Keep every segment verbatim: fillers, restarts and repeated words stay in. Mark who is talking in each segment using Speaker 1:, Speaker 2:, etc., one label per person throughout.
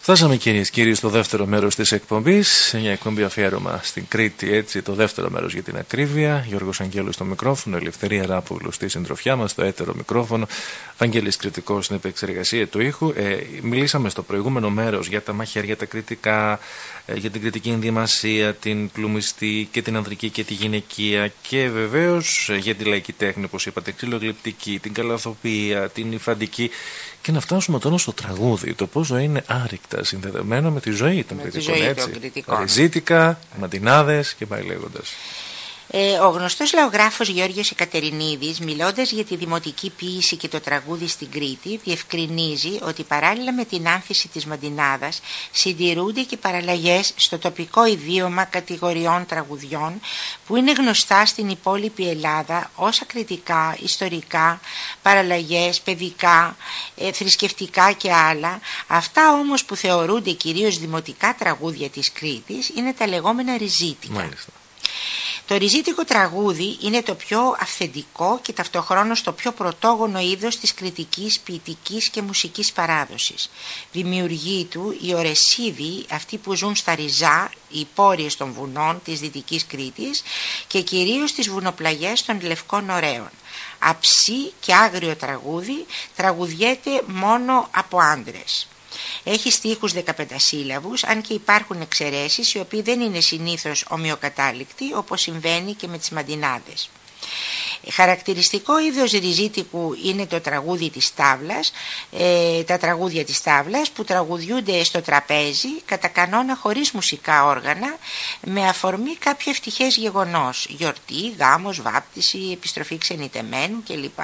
Speaker 1: Φτάσαμε κυρίες και κύριοι στο δεύτερο μέρος της εκπομπής, μια εκπομπή αφιέρωμα στην Κρήτη, έτσι, το δεύτερο μέρος για την ακρίβεια. Γιώργος Αγγέλου στο μικρόφωνο, Ελευθερία Ράπουλου στη συντροφιά μας, στο έτερο μικρόφωνο, Βαγγέλης Κρητικός στην επεξεργασία του ήχου. Ε, μιλήσαμε στο προηγούμενο μέρος για τα μαχαίρια, τα κριτικά, ε, για την κριτική ενδυμασία, την πλουμιστή και την ανδρική και τη γυναικεία και βεβαίως για τη λαϊκή τέχνη, όπως είπατε, ξυλογλυπτική, την καλαθοπία, την υφαντική. Και να φτάσουμε τώρα στο τραγούδι, το πόσο είναι άρρηκτα συνδεδεμένο με τη ζωή των κριτικών, έτσι. Ριζίτικα, μαντινάδες και πάει λέγοντας.
Speaker 2: Ε, ο γνωστός λαογράφος Γιώργος Εκατερινίδης, μιλώντας για τη δημοτική ποίηση και το τραγούδι στην Κρήτη, διευκρινίζει ότι παράλληλα με την άνθηση της μαντινάδας συντηρούνται και παραλλαγές στο τοπικό ιδίωμα κατηγοριών τραγουδιών που είναι γνωστά στην υπόλοιπη Ελλάδα ως ακριτικά, ιστορικά, παραλλαγές, παιδικά, ε, θρησκευτικά και άλλα. Αυτά όμως που θεωρούνται κυρίως δημοτικά τραγούδια της Κρήτης είναι τα λεγόμενα ριζίτικα.
Speaker 1: Μάλιστα.
Speaker 2: Το ριζίτικο τραγούδι είναι το πιο αυθεντικό και ταυτοχρόνως το πιο πρωτόγονο είδος της κριτικής, ποιητικής και μουσικής παράδοσης. Δημιουργοί του οι Ορεσίδιοι, αυτοί που ζουν στα ριζά, οι υπόρειες των βουνών της Δυτικής Κρήτης και κυρίως τις βουνοπλαγιές των Λευκών Ωραίων. Αψί και άγριο τραγούδι, τραγουδιέται μόνο από άντρες. Έχει στίχους δεκαπεντασύλλαβους, αν και υπάρχουν εξαιρέσεις οι οποίοι δεν είναι συνήθως ομοιοκατάληκτοι, όπως συμβαίνει και με τις μαντινάδες. Χαρακτηριστικό είδος ριζίτικου είναι το τραγούδι της τάβλας, ε, τα τραγούδια της τάβλας που τραγουδιούνται στο τραπέζι, κατά κανόνα χωρίς μουσικά όργανα, με αφορμή κάποιο ευτυχές γεγονός, γιορτή, γάμος, βάπτιση, επιστροφή ξενιτεμένου κλπ.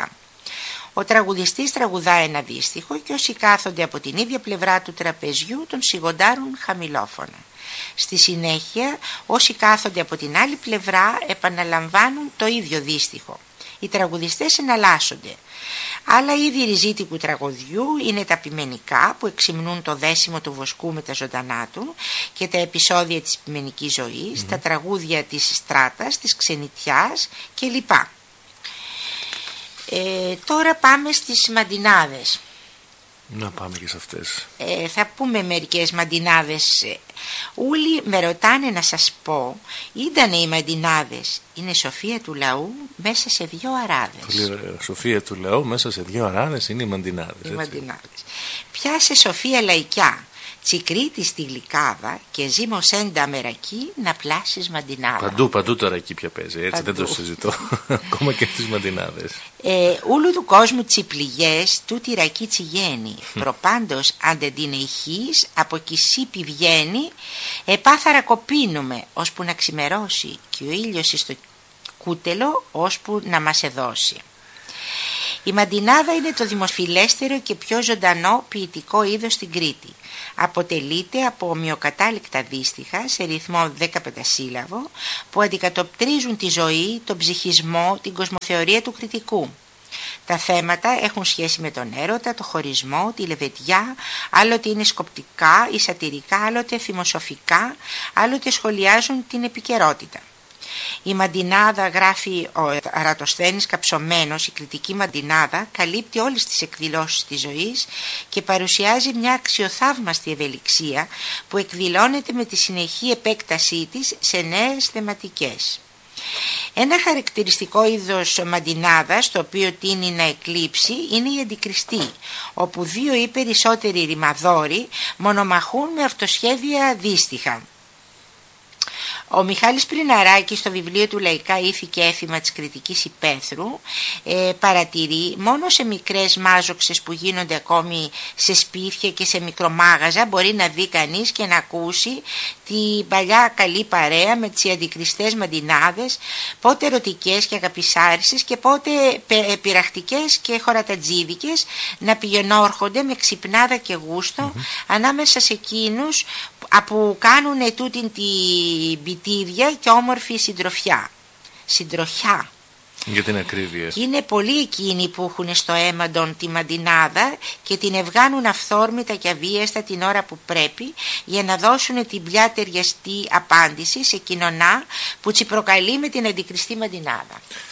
Speaker 2: Ο τραγουδιστής τραγουδά ένα δύστιχο και όσοι κάθονται από την ίδια πλευρά του τραπεζιού τον σιγοντάρουν χαμηλόφωνα. Στη συνέχεια όσοι κάθονται από την άλλη πλευρά επαναλαμβάνουν το ίδιο δύστιχο. Οι τραγουδιστές εναλλάσσονται. Άλλα είδη ριζίτικου τραγουδιού είναι τα ποιμενικά που εξυμνούν το δέσιμο του βοσκού με τα ζωντανά του και τα επεισόδια της ποιμενικής ζωής, mm-hmm. τα τραγούδια της στράτας, της ξενιτιάς κλπ. Ε, τώρα πάμε στις μαντινάδες.
Speaker 1: Να πάμε και σε αυτές.
Speaker 2: Ε, θα πούμε μερικές μαντινάδες. Ούλοι με ρωτάνε να σας πω, ήτανε οι μαντινάδες. Είναι σοφία του λαού μέσα σε δυο αράδες.
Speaker 1: Πολύ ωραία. Σοφία του λαού μέσα σε δυο αράδες είναι οι μαντινάδες.
Speaker 2: Οι μαντινάδες. Πιάσε σοφία λαϊκιά. Τσικρίτη στη γλυκάδα και ζήμος έντα μερακή να πλάσεις μαντινάδα.
Speaker 1: Παντού, παντού τώρα εκεί πια παίζει, έτσι παντού. Δεν το συζητώ. Ακόμα και τις μαντινάδες.
Speaker 2: Ε, ούλου του κόσμου τσιπλιγές, τούτη ρακή τσιγένει. Προπάντως αντε την ηχής, από κυσίπη βγαίνει, επάθαρα κοπίνουμε, ώσπου να ξημερώσει, και ο ήλιος εις το κούτελο, ώσπου να μας εδώσει. Η μαντινάδα είναι το δημοφιλέστερο και πιο ζωντανό ποιητικό είδος στην Κρήτη. Αποτελείται από ομοιοκατάληκτα δύστιχα σε ρυθμό δεκαπεντασύλλαβο που αντικατοπτρίζουν τη ζωή, τον ψυχισμό, την κοσμοθεωρία του κριτικού. Τα θέματα έχουν σχέση με τον έρωτα, το χωρισμό, τη λεβεδιά, άλλοτε είναι σκοπτικά ή σατυρικά, άλλοτε θυμοσοφικά, άλλοτε σχολιάζουν την επικαιρότητα. Η μαντινάδα, γράφει ο Αρατοσθένης Καψωμένος, η κριτική μαντινάδα καλύπτει όλες τις εκδηλώσεις της ζωής και παρουσιάζει μια αξιοθαύμαστη ευελιξία που εκδηλώνεται με τη συνεχή επέκτασή της σε νέες θεματικές. Ένα χαρακτηριστικό είδος μαντινάδας το οποίο τείνει να εκλείψει είναι η αντικριστή, όπου δύο ή περισσότεροι ρημαδόροι μονομαχούν με αυτοσχέδια δύστιχα. Ο Μιχάλης Πριναράκης στο βιβλίο του «Λαϊκά ήθη και έθιμα της κριτικής υπαίθρου» ε, παρατηρεί μόνο σε μικρές μάζοξες που γίνονται ακόμη σε σπίτια και σε μικρομάγαζα μπορεί να δει κανείς και να ακούσει την παλιά καλή παρέα με τις αντικριστές μαντινάδες, πότε ερωτικές και αγαπησάρισες και πότε πειραχτικές και χωρατατζίδικες να πηγαινόρχονται με ξυπνάδα και γούστο mm-hmm. ανάμεσα σε εκείνους που κάνουν τούτην την πιτίδια και όμορφη συντροφιά. Συντροχιά.
Speaker 1: Για την ακρίβεια.
Speaker 2: Και είναι πολλοί εκείνοι που έχουν στο αίμα τη μαντινάδα και την ευγάνουν αυθόρμητα και αβίαστα την ώρα που πρέπει για να δώσουν την πια ταιριαστή απάντηση σε κοινωνά που τσι προκαλεί με την αντικριστή μαντινάδα.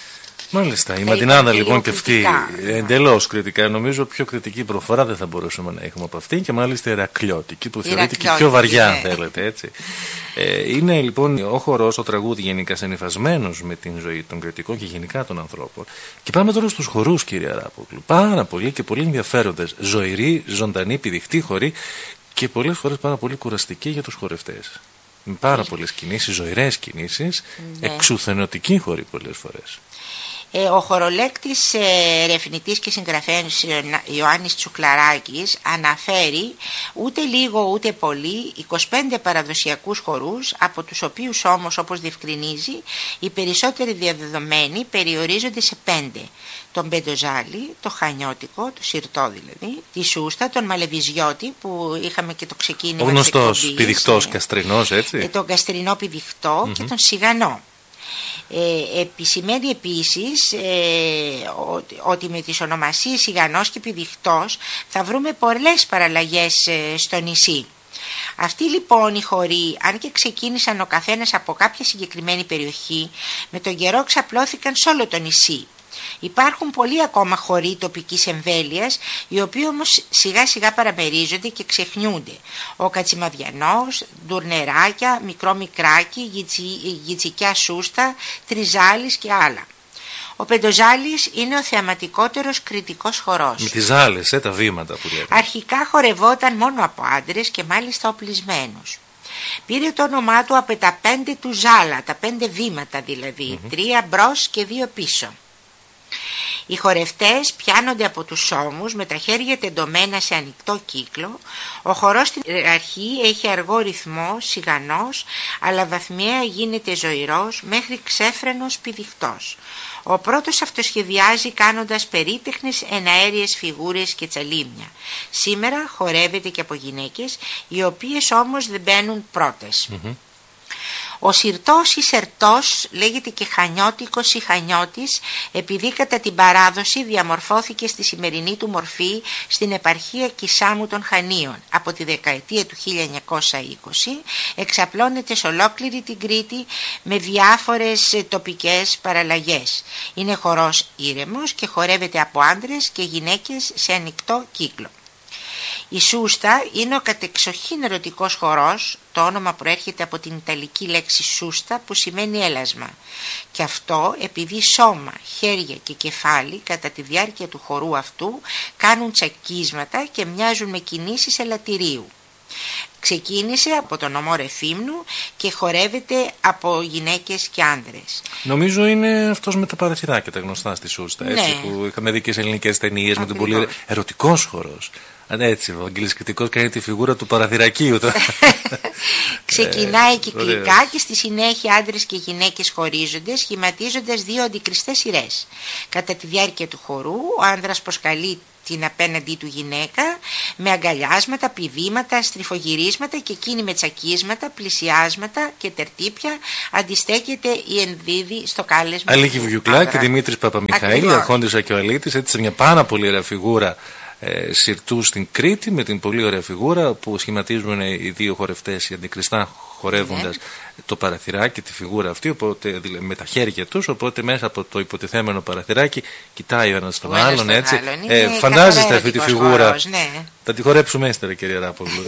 Speaker 1: Μάλιστα. Η Μαντινάδα λοιπόν και αυτή εντελώς κριτικά. Νομίζω πιο κριτική προφορά δεν θα μπορούσαμε να έχουμε από αυτή και μάλιστα ηρακλιώτικη που θεωρείται και πιο βαριά, αν θέλετε έτσι. Ε, είναι λοιπόν ο χορός, το τραγούδι γενικά συνυφασμένος με την ζωή των κριτικών και γενικά των ανθρώπων. Και πάμε τώρα στους χορούς, κύριε Αράπογλου. Πάρα πολύ και πολύ ενδιαφέροντες. Ζωηροί, ζωντανοί, πηδηχτοί χοροί και πολλές φορές πάρα πολύ κουραστικοί για τους χορευτές. Με πάρα πολλές κινήσεις, ζωηρές κινήσεις, ναι. Εξουθενωτικοί χοροί πολλές φορές.
Speaker 2: Ε, ο χορολέκτης, ε, ερευνητής και συγγραφέας Ιωάννης Τσουκλαράκης αναφέρει ούτε λίγο ούτε πολύ είκοσι πέντε παραδοσιακούς χορούς, από τους οποίους όμως, όπως διευκρινίζει, οι περισσότεροι διαδεδομένοι περιορίζονται σε πέντε: τον Πεντοζάλι, το Χανιώτικο, το Σιρτό δηλαδή, τη Σούστα, τον Μαλεβιζιώτη που είχαμε και το ξεκίνημα.
Speaker 1: Ο γνωστός πηδηχτός ε, καστρινός, έτσι.
Speaker 2: Ε, τον καστρινό πηδηχτό mm-hmm. και τον Σιγανό. Ε, επισημαίνει επίσης ε, ότι, ότι με τις ονομασίες Σιγανός και Πηδηχτός θα βρούμε πολλές παραλλαγές ε, στο νησί. Αυτοί λοιπόν οι χοροί, αν και ξεκίνησαν ο καθένας από κάποια συγκεκριμένη περιοχή, με τον καιρό ξαπλώθηκαν σε όλο το νησί. Υπάρχουν πολλοί ακόμα χοροί τοπικής εμβέλειας, οι οποίοι όμως σιγά σιγά παραμερίζονται και ξεχνιούνται. Ο Κατσιμαδιανός, Ντουρνεράκια, Μικρό Μικράκι, Γιτζι, Γιτζικιά Σούστα, Τριζάλης και άλλα. Ο Πεντοζάλης είναι ο θεαματικότερος κριτικός χορός.
Speaker 1: Με τις ζάλες, ε, τα βήματα που λέτε.
Speaker 2: Αρχικά χορευόταν μόνο από άντρες και μάλιστα οπλισμένους. Πήρε το όνομά του από τα πέντε του ζάλα, τα πέντε βήματα δηλαδή, mm-hmm. τρία μπρος και δύο πίσω. Οι χορευτές πιάνονται από τους ώμους με τα χέρια τεντωμένα σε ανοιχτό κύκλο. Ο χορός στην αρχή έχει αργό ρυθμό, σιγανός, αλλά βαθμιαία γίνεται ζωηρός μέχρι ξέφρενος πηδηχτός. Ο πρώτος αυτοσχεδιάζει κάνοντας περίτεχνες εναέριες φιγούρες και τσαλίμια. Σήμερα χορεύεται και από γυναίκες, οι οποίες όμως δεν μπαίνουν πρώτες. Mm-hmm. Ο Σιρτός ή Σερτός λέγεται και Χανιώτικος ή Χανιώτης, επειδή κατά την παράδοση διαμορφώθηκε στη σημερινή του μορφή στην επαρχία Κισάμου των Χανίων. Από τη δεκαετία του χίλια εννιακόσια είκοσι εξαπλώνεται σε ολόκληρη την Κρήτη με διάφορες τοπικές παραλλαγές. Είναι χορός ήρεμος και χορεύεται από άντρες και γυναίκες σε ανοιχτό κύκλο. Η Σούστα είναι ο κατεξοχήν ερωτικός χορός, το όνομα προέρχεται από την ιταλική λέξη σούστα που σημαίνει έλασμα. Και αυτό επειδή σώμα, χέρια και κεφάλι κατά τη διάρκεια του χορού αυτού κάνουν τσακίσματα και μοιάζουν με κινήσεις ελαττηρίου. Ξεκίνησε από τον νομό Ρεφίμνου και χορεύεται από γυναίκες και άνδρες.
Speaker 1: Νομίζω είναι αυτός με τα παραθυράκια τα γνωστά στη Σούστα, ναι. Έτσι, που είχαμε δει και σε ελληνικές ταινίες με τον πολύ ερωτικός χορός. Αν έτσι, ο Αγγέλης Κριτικός κάνει τη φιγούρα του παραθυρακίου.
Speaker 2: Ξεκινάει κυκλικά και στη συνέχεια άντρες και γυναίκες χωρίζονται, σχηματίζοντας δύο αντικριστές σειρές. Κατά τη διάρκεια του χορού, ο άνδρας προσκαλεί την απέναντί του γυναίκα με αγκαλιάσματα, πηδήματα, στριφογυρίσματα και εκείνη με τσακίσματα, πλησιάσματα και τερτύπια αντιστέκεται η ενδίδη στο κάλεσμα.
Speaker 1: Αλίκη Βουγιουκλά και Δημήτρης Παπαμιχαήλ, Αρχόντιος Ακιωαλίτης, έτσι σε μια πάρα πολύ ωραία φιγούρα ε, Σιρτού στην Κρήτη, με την πολύ ωραία φιγούρα που σχηματίζουν οι δύο χορευτές οι αντικριστά χορεύοντας ναι. το παραθυράκι, τη φιγούρα αυτή, οπότε, με τα χέρια τους, οπότε μέσα από το υποτιθέμενο παραθυράκι κοιτάει ο ένας τον άλλον, έτσι. Ε, φαντάζεστε αυτή τη φιγούρα. Χορός, ναι. Θα τη χορέψουμε ύστερα, κύριε Αράπογλου.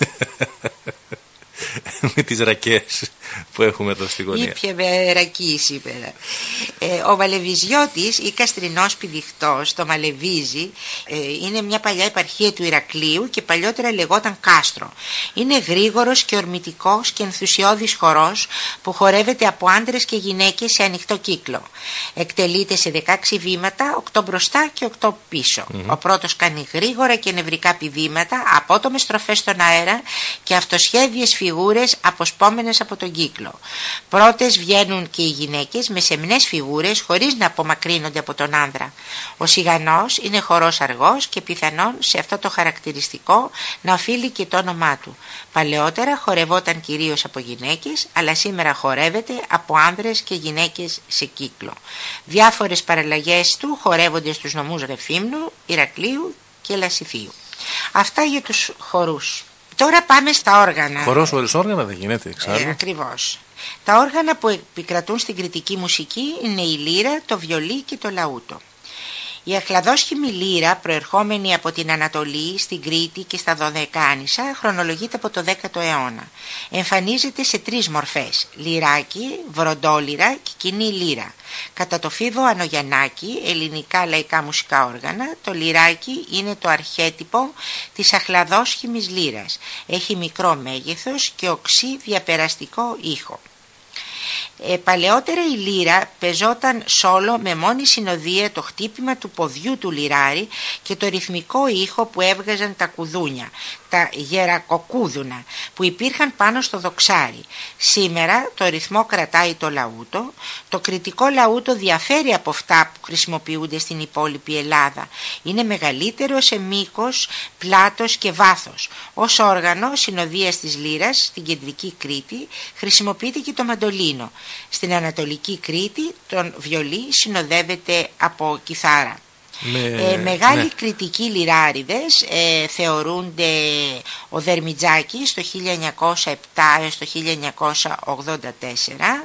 Speaker 1: Με τις ρακές που έχουμε εδώ στη γωνία.
Speaker 2: Ήπια με ρακή σήμερα. Ε, ο Μαλεβιζιώτης ή καστρινός πηδηχτός, το Μαλεβίζι, ε, είναι μια παλιά επαρχία του Ηρακλείου και παλιότερα λεγόταν Κάστρο. Είναι γρήγορος και ορμητικός και ενθουσιώδης χορός που χορεύεται από άντρες και γυναίκες σε ανοιχτό κύκλο. Εκτελείται σε δεκαέξι βήματα, οκτώ μπροστά και οκτώ πίσω. Mm-hmm. Ο πρώτος κάνει γρήγορα και νευρικά πηδήματα, απότομες στροφές στον αέρα και αυτοσχέδιες φιγούρες αποσπόμενες από τον κύκλο. Πρώτες βγαίνουν και οι γυναίκες με σεμνές φιγούρες χωρίς να απομακρύνονται από τον άνδρα. Ο Σιγανός είναι χορός αργός και πιθανόν σε αυτό το χαρακτηριστικό να οφείλει και το όνομά του. Παλαιότερα χορευόταν κυρίως από γυναίκες, αλλά σήμερα χορεύεται από άνδρες και γυναίκες σε κύκλο. Διάφορες παραλλαγές του χορεύονται στους νομούς Ρεφίμνου, Ηρακλείου και Λασιθίου. Αυτά για τους χορούς. Τώρα πάμε στα όργανα.
Speaker 1: Χορός χωρίς όργανα δεν γίνεται εξάλλου.
Speaker 2: Ε, ακριβώς. Τα όργανα που επικρατούν στην κρητική μουσική είναι η λύρα, το βιολί και το λαούτο. Η αχλαδόσχημη λύρα, προερχόμενη από την Ανατολή, στην Κρήτη και στα Δωδεκάνησα, χρονολογείται από το δέκατο αιώνα. Εμφανίζεται σε τρεις μορφές: λυράκι, βροντόλυρα και κοινή λύρα. Κατά το Φίβο Ανογιαννάκη, ελληνικά λαϊκά μουσικά όργανα, το λυράκι είναι το αρχέτυπο της αχλαδόσχημης λύρας. Έχει μικρό μέγεθος και οξύ διαπεραστικό ήχο. Ε, παλαιότερα η λύρα πεζόταν σόλο με μόνη συνοδεία το χτύπημα του ποδιού του λυράρι και το ρυθμικό ήχο που έβγαζαν τα κουδούνια, τα γερακοκούδουνα που υπήρχαν πάνω στο δοξάρι. Σήμερα το ρυθμό κρατάει το λαούτο. Το κρητικό λαούτο διαφέρει από αυτά που χρησιμοποιούνται στην υπόλοιπη Ελλάδα. Είναι μεγαλύτερο σε μήκος, πλάτος και βάθος. Ως όργανο συνοδείας της λύρας στην κεντρική Κρήτη χρησιμοποιείται και το μαντολίνο. Στην Ανατολική Κρήτη τον βιολί συνοδεύεται από κιθάρα. Με... Ε, μεγάλοι ναι. κρητικοί λυράριδες ε, θεωρούνται ο Δερμιτζάκης το χίλια εννιακόσια επτά έως το χίλια εννιακόσια ογδόντα τέσσερα,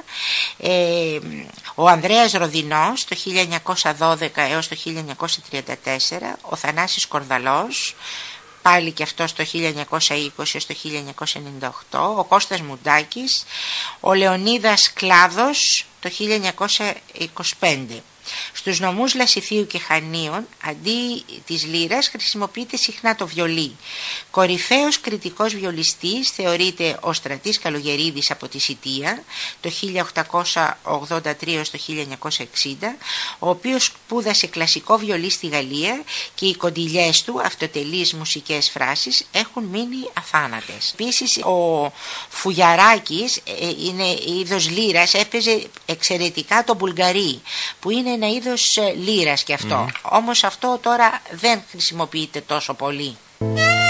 Speaker 2: ε, ο Ανδρέας Ροδινός το χίλια εννιακόσια δώδεκα έως το χίλια εννιακόσια τριάντα τέσσερα, ο Θανάσης Κορδαλός πάλι και αυτός το χίλια εννιακόσια είκοσι έως το χίλια εννιακόσια ενενήντα οκτώ, ο Κώστας Μουντάκης, ο Λεωνίδας Κλάδος το χίλια εννιακόσια είκοσι πέντε. Στους νομούς Λασιθίου και Χανίων αντί της λύρας χρησιμοποιείται συχνά το βιολί. Κορυφαίος κρητικός βιολιστής θεωρείται ο Στρατής Καλογερίδης από τη Σιτία το χίλια οκτακόσια ογδόντα τρία έως το χίλια εννιακόσια εξήντα, ο οποίος σπούδασε κλασικό βιολί στη Γαλλία και οι κοντιλιές του, αυτοτελείς μουσικές φράσεις, έχουν μείνει αθάνατες. Επίσης ο Φουγιαράκης είναι είδος λύρας, έπαιζε εξαιρετικά το μπουλγκαρί που είναι ένα είδος λύρας και αυτό. Mm. Όμως αυτό τώρα δεν χρησιμοποιείται τόσο πολύ.